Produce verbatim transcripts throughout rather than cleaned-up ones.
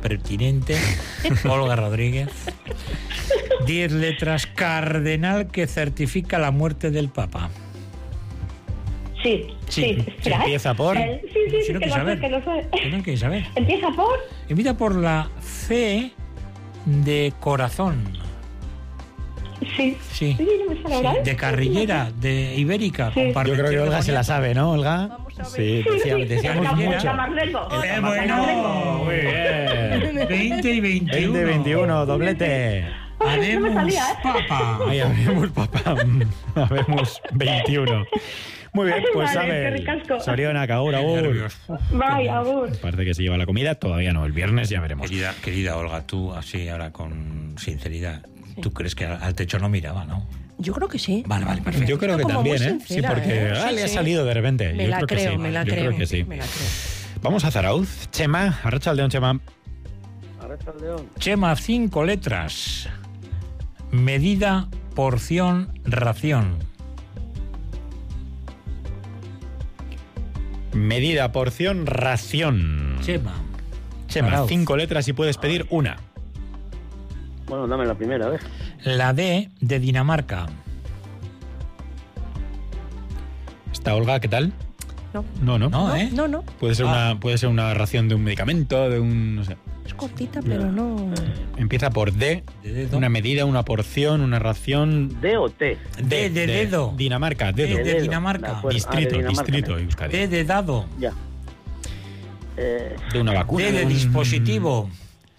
impertinente, Olga Rodríguez. Diez letras, cardenal que certifica la muerte del Papa. Sí, sí. Sí. Espera, Empieza por... ¿eh? Sí, sí, Si sí, no que quieres lo sé, saber. que lo sé. ¿Qué no quieres saber? Empieza por... Empieza por la C de corazón. Sí. Sí. Sí, no me sale ahora, Sí, ¿eh? de carrillera, de ibérica. Sí. con Yo creo que Olga se la sabe, ¿no, Olga? Vamos a ver. Sí, Sí, decía- sí, decíamos el bien. Cam- mucho. el Camarlengo. Eh, El bueno, Camarlengo. Muy bien. veinte y veintiuno. veinte veintiuno, doblete. Ay, no me Habemos salía, ¿eh? papa. Ahí habemos, papá. Habemos veintiuno. Muy bien, pues Vale, qué sabe. ricasco. Soriona, Agur, Qué Agur. nervios. Bye, agur. Parece que se lleva la comida, todavía no, el viernes ya veremos. Querida, querida Olga, tú así ahora con sinceridad, ¿tú crees que al al techo no miraba, no? Yo creo que sí. Vale, vale, perfecto. Yo creo que Como muy también, ¿eh? Sí, sincera, porque ¿eh? ah, Sí, le ha sí. salido de repente. Me Yo la creo que creo, sí. me la Yo creo. creo que sí. Me la creo. Vamos a Zarauz. Chema, Arratsaldeon, Chema. Arratsaldeon. Chema, cinco letras. Medida, porción, ración. Medida, porción, ración. Chema. Chema, Zarauz. cinco letras y puedes pedir una. Bueno, dame la primera, a ver. La D de Dinamarca. ¿Está Olga, qué tal? No. No, no. No, ¿eh? No, no. Puede ser, Ah. una, puede ser una ración de un medicamento, de un... no sé. Es cortita, pero no. Empieza por D, De dedo. una medida, una porción, una ración... ¿D o T? D de dedo. Dinamarca, D dedo. de dedo. Dinamarca. De acuerdo. Distrito, Ah, de Dinamarca, distrito, ¿eh? Euskadi. D de dado. Ya. Eh, De una vacuna. D de un- dispositivo.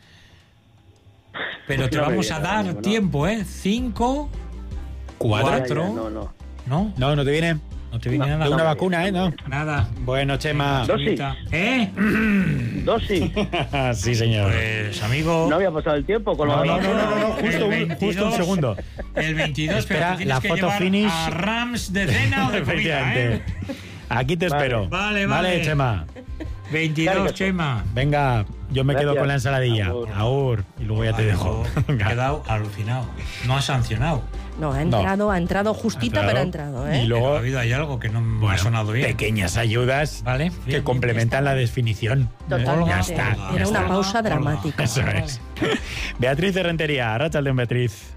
Pero te No me vamos a viene dar ahora mismo, ¿no? tiempo, ¿eh? Cinco. Cuatro. ya, ya, Cuatro. no, no. ¿No? No, no te viene. No te viene No, nada. De una no. vacuna, ¿eh? No. Nada. Bueno, Chema. Dos sí. ¿Eh? Dos sí. Sí, señor. Pues, amigo. No había pasado el tiempo con No, los no, no, no, no, no, justo, El un, veintidós. justo un segundo. El veintidós, Espera, pero te tienes la que foto llevar finish. a Rams de cena o de comida, ¿eh? Efectivamente. Aquí te Vale. espero. Vale, vale. Vale, Chema. veintidós, Cárgate. Chema. Venga, yo me Gracias. quedo con la ensaladilla. Agur. Agur. Y luego ya te dejo. He Venga. quedado alucinado. No ha sancionado. No, ha entrado, ha entrado justita, pero ha entrado, ¿eh? Y luego, Pero ha habido ahí algo que no me ha bueno, sonado bien. pequeñas ayudas Vale, que bien, complementan la definición. Totalmente. Ya está. Olga, ya Era está. una pausa Olga. dramática. Eso es. Beatriz de Rentería, Arratsaldeon, Beatriz.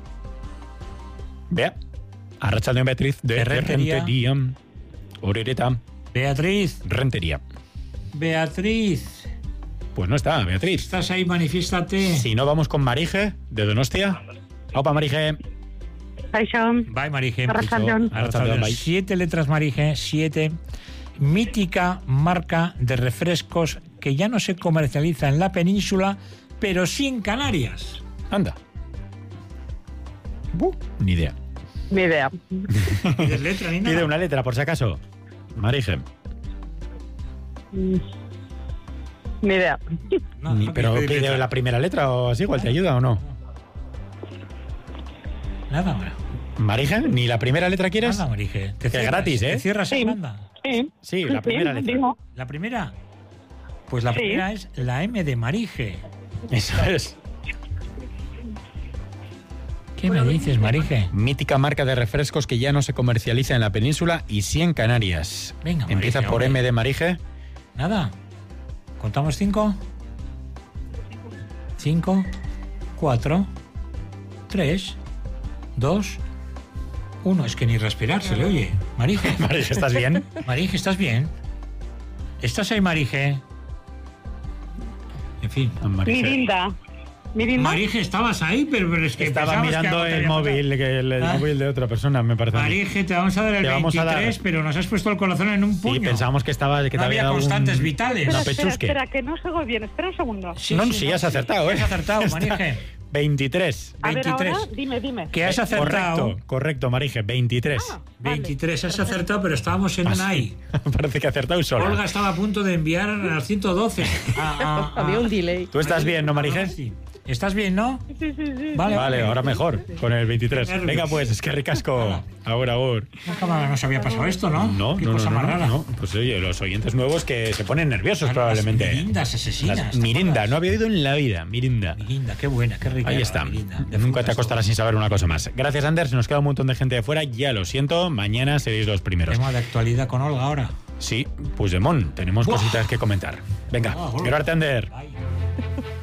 Bea. Arratsaldeon, Beatriz de, De de Rentería. Rentería. Orereta, Beatriz, Rentería. Beatriz. Pues no está, Beatriz. ¿Estás ahí? Manifiéstate. Si no, vamos con Marije, de Donostia. Opa, Marije. Bye, Marije. Arratsaldeon. Arratsaldeon, bye. Siete letras, Marije. Siete. Mítica marca de refrescos que ya no se comercializa en la península, pero sí en Canarias. Anda. Buh, ni idea. Ni idea. Ni letra ni nada. Pide una letra, por si acaso. Marije. Ni idea. No, Ni- no pero quieres pedir pide letra. la primera letra o así, igual te ayuda o no. Nada, hombre. Marije, ¿ni la primera letra quieres? Nada, Marije. Te Que cierras, gratis, ¿eh? Te cierras Sí. en banda. Sí. Sí, la primera Sí, letra. digo. ¿La primera? Pues la Sí. primera es la M de Marije. Eso es. ¿Qué me dices, Marije? Mítica marca de refrescos que ya no se comercializa en la península y sí en Canarias. Venga, Marije, Empieza por hombre. M de Marije. Nada. ¿Contamos cinco? Cinco, cuatro, tres, dos, uno. Es que ni respirar se le oye. Marije. Marije, ¿estás bien? Marije, ¿estás bien? ¿Estás ahí, Marije? En fin. Marije. Mirinda. Mirinda. Marije, estabas ahí, pero, pero es que Estaba pensabas que mirando algo te el había móvil, que el, el Ah. móvil de otra persona, me parece. a mí. Marije, te vamos a dar el Te vamos a dar- veintitrés, pero nos has puesto el corazón en un puño. Sí, pensábamos que estaba que te No había dado un- constantes vitales. Una Espera, espera, pechusque. espera, que no se oigo bien. Espera un segundo. Sí, no, sí, sí, no, has acertado, ¿eh? Has acertado, Está. Marije. veintitrés. A ver, ahora, veintitrés. dime, dime. Que has acertado. Correcto, correcto, Marije, veintitrés. Ah, vale. veintitrés, has acertado, pero estábamos en Ah, un sí. ahí. Parece que ha acertado solo. Olga estaba a punto de enviar al ciento doce. A- a- a- Había un delay. ¿Tú estás bien, no, Marije? Sí. ¿Estás bien, no? Sí, sí, sí. Vale, Vale, ahora mejor, con el veintitrés. Nervios. Venga, pues, es que ricasco. Ahora, ahora. Nunca más nos había pasado esto, ¿no? No, Qué no, no, cosa no, más no, rara. no. Pues oye, los oyentes nuevos que se ponen nerviosos Las probablemente. mirindas asesinas. Las ¿te Mirinda, acuerdas? no había oído en la vida, Mirinda. Mirinda, qué buena, qué rica. Ahí era está. la Mirinda. De Nunca frutas, te acostarás sin saber una cosa más. Gracias, Anders. Nos queda un montón de gente de fuera. Ya lo siento. Mañana seréis los primeros. Tema de actualidad con Olga ahora. Sí, Puigdemont. Tenemos Buah. cositas que comentar. Venga, Ah, Olga. Gerard Ander. Bye.